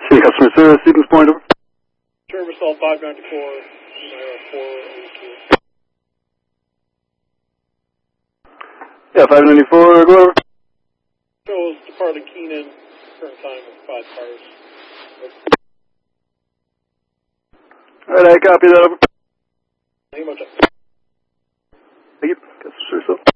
City customer service, Stevens Point, over. Service all 594, 402. Yeah, 594, go over. Shows departing Keenan, current time of 5 cars. Alright, I copy that, over. Thank you much. Thank you. Customer service, over.